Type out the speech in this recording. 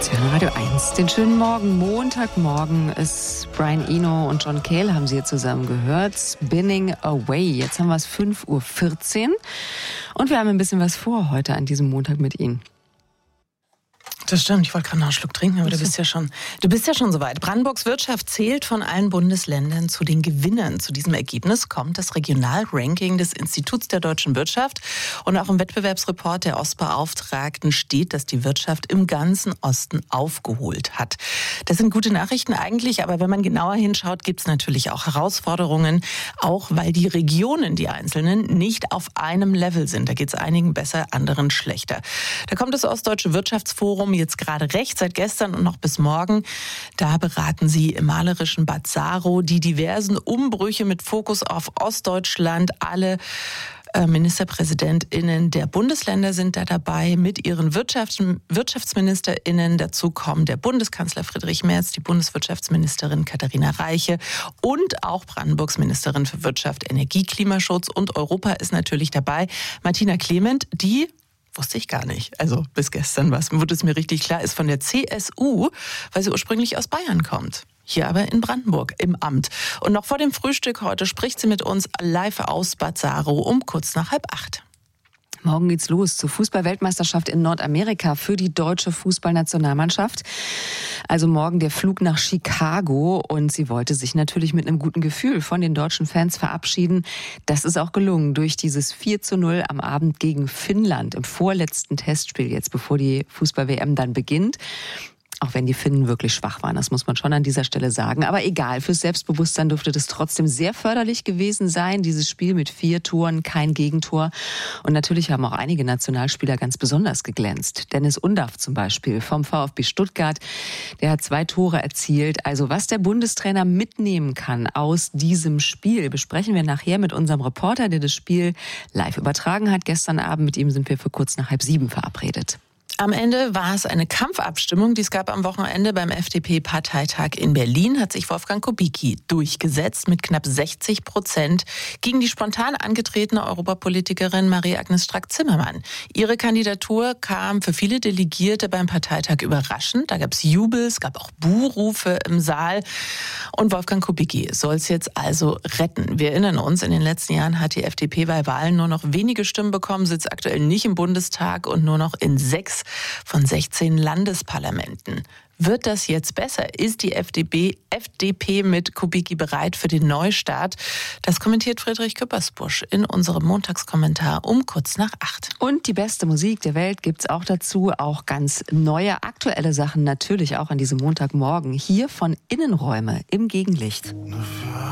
Radio 1. Den schönen Morgen. Montagmorgen ist Brian Eno und John Cale, haben Sie hier zusammen gehört. Spinning Away. Jetzt haben wir es 5:14 Uhr. Und wir haben ein bisschen was vor heute an diesem Montag mit Ihnen. Das stimmt, ich wollte gerade noch einen Schluck trinken, aber du bist ja schon soweit. Brandenburgs Wirtschaft zählt von allen Bundesländern zu den Gewinnern. Zu diesem Ergebnis kommt das Regionalranking des Instituts der deutschen Wirtschaft. Und auch im Wettbewerbsreport der Ostbeauftragten steht, dass die Wirtschaft im ganzen Osten aufgeholt hat. Das sind gute Nachrichten eigentlich, aber wenn man genauer hinschaut, gibt es natürlich auch Herausforderungen, auch weil die Regionen, die einzelnen, nicht auf einem Level sind. Da geht es einigen besser, anderen schlechter. Da kommt das Ostdeutsche Wirtschaftsforum jetzt gerade recht, seit gestern und noch bis morgen. Da beraten sie im malerischen Bad Saro die diversen Umbrüche mit Fokus auf Ostdeutschland. Alle MinisterpräsidentInnen der Bundesländer sind da dabei mit ihren WirtschaftsministerInnen. Dazu kommen der Bundeskanzler Friedrich Merz, die Bundeswirtschaftsministerin Katharina Reiche und auch Brandenburgs Ministerin für Wirtschaft, Energie, Klimaschutz und Europa ist natürlich dabei. Martina Clement, die wusste ich gar nicht. Also bis gestern wurde es mir richtig klar, ist von der CSU, weil sie ursprünglich aus Bayern kommt. Hier aber in Brandenburg im Amt. Und noch vor dem Frühstück heute spricht sie mit uns live aus Bad Saro um kurz nach 7:30. Morgen geht's los zur Fußball-Weltmeisterschaft in Nordamerika für die deutsche Fußballnationalmannschaft. Also morgen der Flug nach Chicago und sie wollte sich natürlich mit einem guten Gefühl von den deutschen Fans verabschieden. Das ist auch gelungen durch dieses 4:0 am Abend gegen Finnland im vorletzten Testspiel jetzt, bevor die Fußball-WM dann beginnt. Auch wenn die Finnen wirklich schwach waren, das muss man schon an dieser Stelle sagen. Aber egal, fürs Selbstbewusstsein dürfte das trotzdem sehr förderlich gewesen sein. Dieses Spiel mit 4 Toren, kein Gegentor. Und natürlich haben auch einige Nationalspieler ganz besonders geglänzt. Dennis Undaff zum Beispiel vom VfB Stuttgart, der hat 2 Tore erzielt. Also was der Bundestrainer mitnehmen kann aus diesem Spiel, besprechen wir nachher mit unserem Reporter, der das Spiel live übertragen hat. Gestern Abend mit ihm sind wir für kurz nach 6:30 verabredet. Am Ende war es eine Kampfabstimmung, die es gab am Wochenende beim FDP-Parteitag in Berlin, hat sich Wolfgang Kubicki durchgesetzt mit knapp 60% gegen die spontan angetretene Europapolitikerin Marie-Agnes Strack-Zimmermann. Ihre Kandidatur kam für viele Delegierte beim Parteitag überraschend. Da gab es Jubel, es gab auch Buhrufe im Saal. Und Wolfgang Kubicki soll es jetzt also retten. Wir erinnern uns, in den letzten Jahren hat die FDP bei Wahlen nur noch wenige Stimmen bekommen, sitzt aktuell nicht im Bundestag und nur noch in 6 von 16 Landesparlamenten. Wird das jetzt besser? Ist die FDP mit Kubicki bereit für den Neustart? Das kommentiert Friedrich Küppersbusch in unserem Montagskommentar um kurz nach 8. Und die beste Musik der Welt gibt's auch dazu, auch ganz neue, aktuelle Sachen natürlich auch an diesem Montagmorgen. Hier von Innenräume im Gegenlicht.